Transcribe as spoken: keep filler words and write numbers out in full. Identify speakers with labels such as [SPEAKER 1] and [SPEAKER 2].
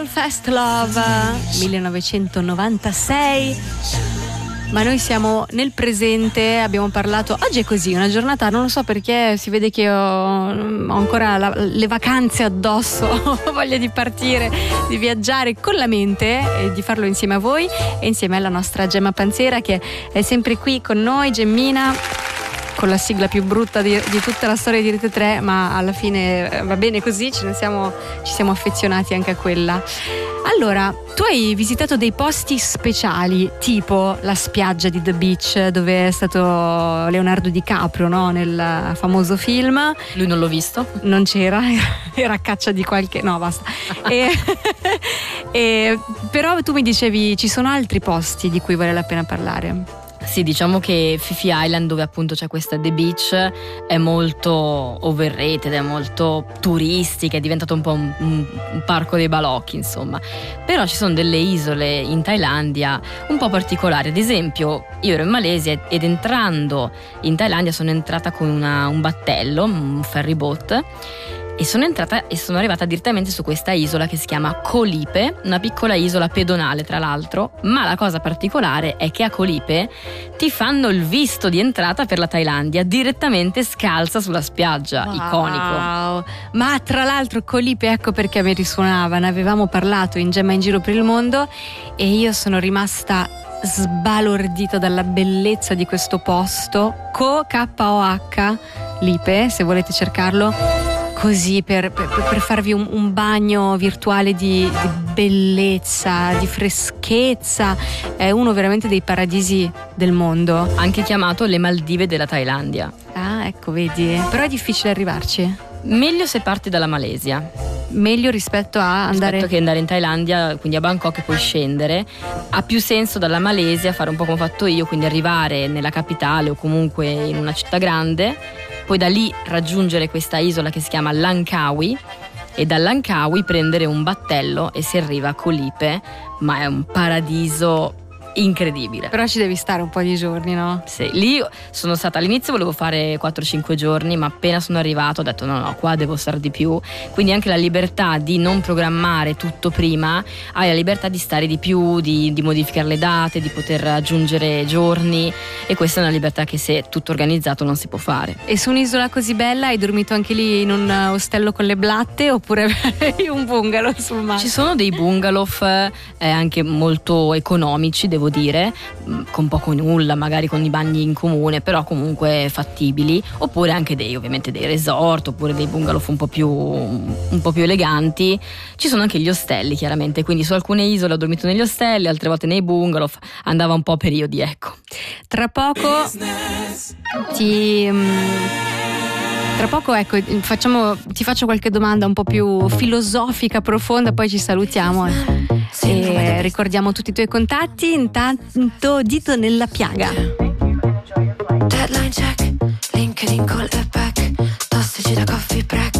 [SPEAKER 1] Fast Love millenovecentonovantasei, ma noi siamo nel presente, abbiamo parlato, oggi è così, una giornata, non lo so perché si vede che ho, ho ancora la, le vacanze addosso, ho voglia di partire, di viaggiare con la mente e di farlo insieme a voi e insieme alla nostra Gemma Panzera che è sempre qui con noi. Gemmina, con la sigla più brutta di, di tutta la storia di Rete tre, ma alla fine va bene così, ce ne siamo, ci siamo affezionati anche a quella. Allora, tu hai visitato dei posti speciali, tipo la spiaggia di The Beach, dove è stato Leonardo DiCaprio, no? Nel famoso film.
[SPEAKER 2] Lui non l'ho visto.
[SPEAKER 1] Non c'era, era a caccia di qualche... No, basta. e, e, però tu mi dicevi, ci sono altri posti di cui vale la pena parlare.
[SPEAKER 2] Sì, diciamo che Phi Phi Island, dove appunto c'è questa The Beach, è molto overrated, è molto turistica, è diventato un po' un, un, un parco dei balocchi, insomma. Però ci sono delle isole in Thailandia un po' particolari. Ad esempio, io ero in Malesia ed entrando in Thailandia sono entrata con una, un battello, un ferry boat, e sono entrata e sono arrivata direttamente su questa isola che si chiama Koh Lipe, una piccola isola pedonale tra l'altro, ma la cosa particolare è che a Koh Lipe ti fanno il visto di entrata per la Thailandia direttamente scalza sulla spiaggia, wow. Iconico.
[SPEAKER 1] Ma tra l'altro Koh Lipe, ecco perché mi risuonava, ne avevamo parlato in Gemma in Giro per il Mondo e io sono rimasta sbalordita dalla bellezza di questo posto. Koh, K O H Lipe, se volete cercarlo, così per, per, per farvi un, un bagno virtuale di, di bellezza, di freschezza. È uno veramente dei paradisi del mondo,
[SPEAKER 2] anche chiamato le Maldive della Thailandia.
[SPEAKER 1] Ah, ecco, vedi, però è difficile arrivarci.
[SPEAKER 2] Meglio se parti dalla Malesia,
[SPEAKER 1] meglio rispetto a andare
[SPEAKER 2] rispetto che andare in Thailandia, quindi a Bangkok e poi scendere. Ha più senso dalla Malesia fare un po' come ho fatto io, quindi arrivare nella capitale o comunque in una città grande, poi da lì raggiungere questa isola che si chiama Langkawi e da Langkawi prendere un battello e si arriva a Koh Lipe, ma è un paradiso incredibile.
[SPEAKER 1] Però ci devi stare un po' di giorni, no?
[SPEAKER 2] Sì, lì sono stata, all'inizio volevo fare quattro cinque giorni, ma appena sono arrivato ho detto no no, qua devo stare di più, quindi anche la libertà di non programmare tutto prima, hai la libertà di stare di più, di, di modificare le date, di poter aggiungere giorni, e questa è una libertà che se tutto organizzato non si può fare.
[SPEAKER 1] E su un'isola così bella hai dormito anche lì in un ostello con le blatte oppure in un bungalow sul mare?
[SPEAKER 2] Ci sono dei bungalow eh, anche molto economici, devo dire, con poco nulla, magari con i bagni in comune, però comunque fattibili, oppure anche dei, ovviamente dei resort, oppure dei bungalow un po' più un po' più eleganti. Ci sono anche gli ostelli, chiaramente, quindi su alcune isole ho dormito negli ostelli, altre volte nei bungalow, andava un po' a periodi, ecco.
[SPEAKER 1] Tra poco ti Tra poco ecco facciamo, ti faccio qualche domanda un po' più filosofica, profonda, poi ci salutiamo e ricordiamo tutti i tuoi contatti. Intanto dito nella piaga.
[SPEAKER 3] Deadline check, LinkedIn call e back, tossici da coffee break.